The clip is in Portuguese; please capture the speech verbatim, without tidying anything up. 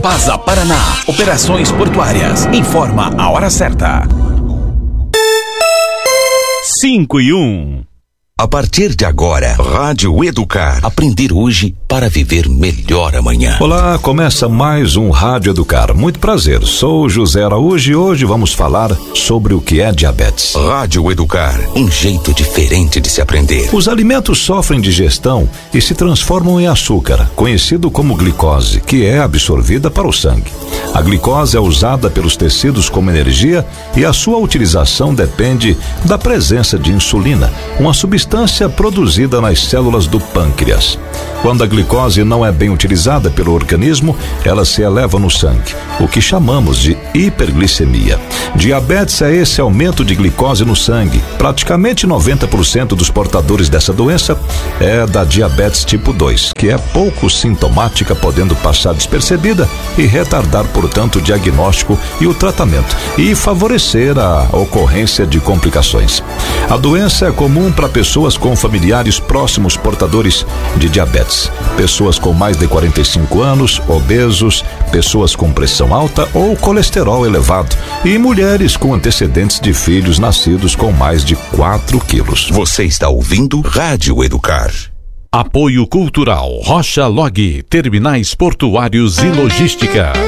Embasa Paraná, operações portuárias. Informa a hora certa. cinco e um. A partir de agora, Rádio Educar. Aprender hoje para viver melhor amanhã. Olá, começa mais um Rádio Educar. Muito prazer, sou José Araújo e hoje vamos falar sobre o que é diabetes. Rádio Educar, um jeito diferente de se aprender. Os alimentos sofrem digestão e se transformam em açúcar, conhecido como glicose, que é absorvida para o sangue. A glicose é usada pelos tecidos como energia e a sua utilização depende da presença de insulina, uma substância produzida nas células do pâncreas. Quando a glicose não é bem utilizada pelo organismo, ela se eleva no sangue, o que chamamos de hiperglicemia. Diabetes é esse aumento de glicose no sangue. Praticamente noventa por cento dos portadores dessa doença é da diabetes tipo dois, que é pouco sintomática, podendo passar despercebida e retardar, portanto, o diagnóstico e o tratamento, e favorecer a ocorrência de complicações. A doença é comum para pessoas com familiares próximos portadores de diabetes, pessoas com mais de quarenta e cinco anos, obesos, pessoas com pressão alta ou colesterol elevado e mulheres com antecedentes de filhos nascidos com mais de quatro quilos. Você está ouvindo Rádio Educar. Apoio Cultural Rocha Log, Terminais Portuários e Logística.